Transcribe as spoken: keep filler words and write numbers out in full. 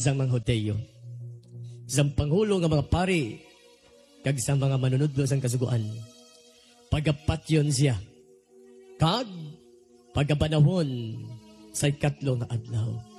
sa mga Hodeo. Isang pangulo nga mga pari, kag sa mga manunudlo sang kasuguan. Pagapatyon siya. Kag pagabanawon sa ikatlo nga adlaw.